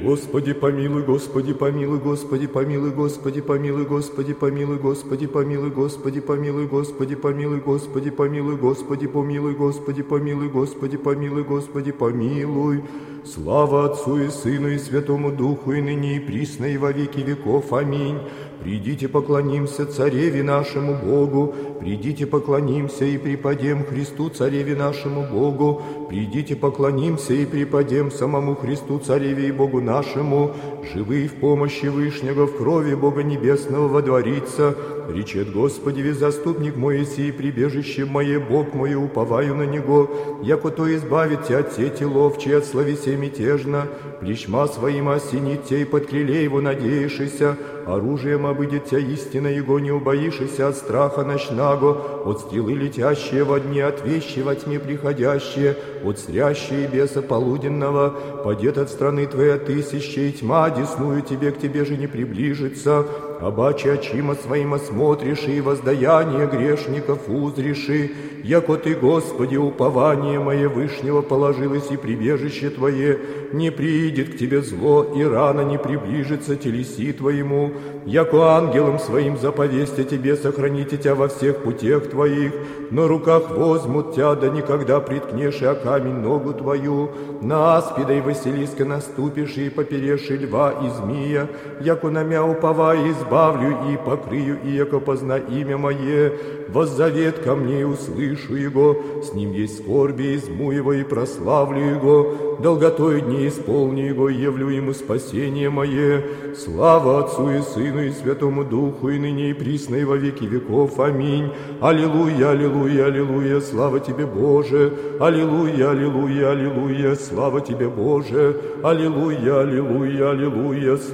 Господи помилуй, Господи помилуй, Господи помилуй, Господи помилуй, Господи помилуй, Господи помилуй, Господи помилуй, Господи помилуй, Господи помилуй, Господи помилуй, Господи помилуй, Господи помилуй, Господи помилуй. Слава Отцу и Сыну и Святому Духу, и ныне и присно и во веки веков. Аминь. Придите поклонимся Цареве нашему Богу, придите поклонимся и преподем Христу Цареве нашему Богу, придите поклонимся и преподем самому Христу Цареве и Богу нашему, живы в помощи Вышнего, в крови Бога Небесного водворится. Речет Господи, ве заступник мой еси, прибежище мое, Бог мой, уповаю на Него, яко то избавит тебя от сети ловчей, от словесе мятежно, плечма своим осенит тебя, и под крыле Его надеешься, оружием обыдет тебя истина Его, не убоишься от страха ночного, от стрелы летящие во дне, от вещи во тьме приходящие, от стрящие беса полуденного, падет от страны твоей тысячи, и тьма десную тебе, к тебе же не приближится. Обаче очима своим осмотришь, и воздаяние грешников узриши, яко ты, Господи, упование мое Вышнего положилось, и прибежище Твое, не приидет к Тебе зло, и рано не приближится телеси Твоему, яко ангелом своим заповесть о Тебе сохраните Тебя во всех путях Твоих, на руках возьмут Тебя, да никогда приткнешь и о камень ногу Твою, на аспида и Василиска наступишь, и поперешь льва и змея, яко на мя уповая избавлю и покрию, и яко позна имя мое, воззовет ко мне и услышу Его, с ним есть скорби, изму Его и прославлю Его, долготой дней исполню Его, и явлю Ему спасение мое. Слава Отцу и Сыну и Святому Духу, и ныне и присно и во веки веков. Аминь. Аллилуйя, аллилуйя, аллилуйя, слава Тебе, Боже. Аллилуйя, аллилуйя, аллилуйя, слава Тебе, Боже. Аллилуйя, аллилуйя, аллилуйя,